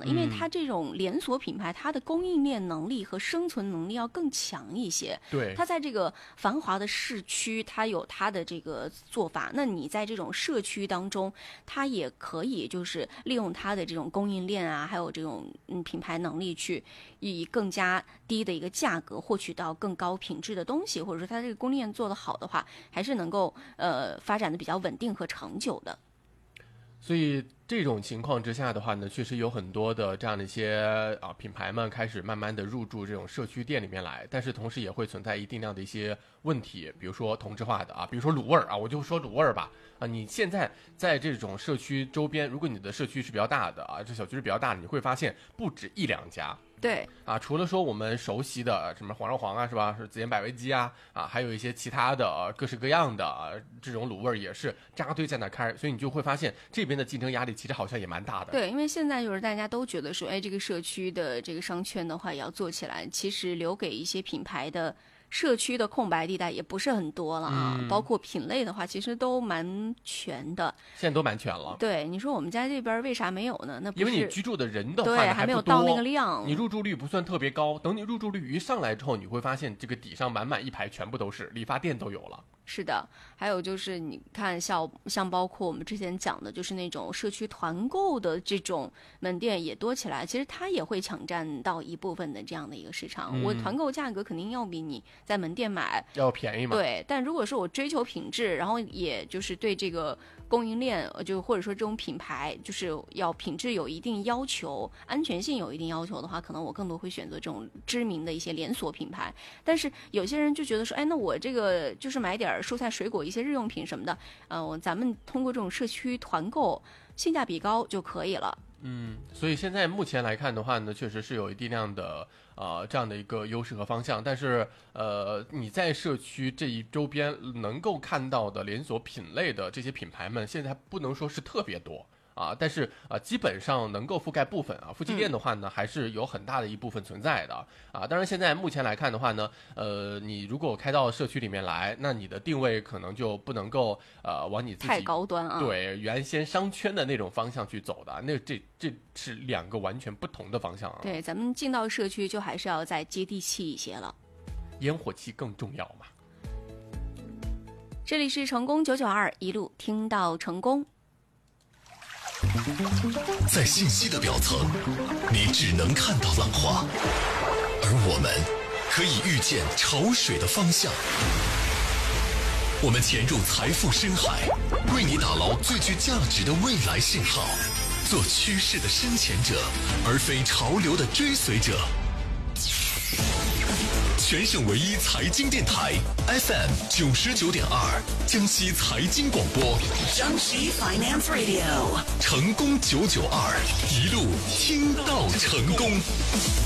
的，因为它这种连锁品牌，它的供应链能力和生存能力要更强一些。 对， 它在这个繁华的市区，它有它的这个做法。那你在这种社区当中，它也可以就是利用它的这种供应链啊，还有这种品牌能力，去以更加低的一个价格获取到更高品质的东西，或者说它这个供应链做得好的话，还是能够发展的比较稳定和长久的。 所以这种情况之下的话呢，确实有很多的这样的一些品牌们开始慢慢的入驻这种社区店里面来，但是同时也会存在一定量的一些问题，比如说同质化的比如说卤味儿我就说卤味儿吧你现在在这种社区周边，如果你的社区是比较大的这小区是比较大的，你会发现不止一两家。 对除了说我们熟悉的什么黄肉黄是吧，是紫燕百味鸡还有一些其他的各式各样的这种卤味也是扎堆在那开，所以你就会发现这边的竞争压力其实好像也蛮大的。 对，因为现在就是大家都觉得说，这个社区的这个商圈的话也要做起来，其实留给一些品牌的社区的空白地带也不是很多了包括品类的话其实都蛮全的， 现在都蛮全了。 对，你说我们家这边为啥没有呢？那不是因为你居住的人的话对还没有到那个量， 你入住率不算特别高，等你入住率一上来之后，你会发现这个底上满满一排全部都是理发店都有了。 是的，还有就是你看像包括我们之前讲的，就是那种社区团购的这种门店也多起来，其实它也会抢占到一部分的这样的一个市场。我团购价格肯定要比你在门店买要便宜嘛。 对，但如果说我追求品质，然后也就是对这个供应链就或者说这种品牌就是要品质有一定要求，安全性有一定要求的话，可能我更多会选择这种知名的一些连锁品牌。但是有些人就觉得说，那我这个就是买点蔬菜水果一些日用品什么的咱们通过这种社区团购性价比高就可以了。 所以现在目前来看的话呢，确实是有一定量的这样的一个优势和方向，但是你在社区这一周边能够看到的连锁品类的这些品牌们，现在不能说是特别多但是基本上能够覆盖部分夫妻店的话呢，还是有很大的一部分存在的当然现在目前来看的话呢，你如果开到社区里面来，那你的定位可能就不能够往你自己太高端对原先商圈的那种方向去走的，那这是两个完全不同的方向对，咱们进到社区就还是要再接地气一些了， 烟火气更重要嘛。 这里是成功992，一路听到成功。 在信息的表层，你只能看到浪花，而我们可以预见潮水的方向。我们潜入财富深海，为你打捞最具价值的未来信号，做趋势的深潜者，而非潮流的追随者。全省唯一财经电台 FM 99.2，江西财经广播， 江西 Finance Radio， 成功992，一路听到成功。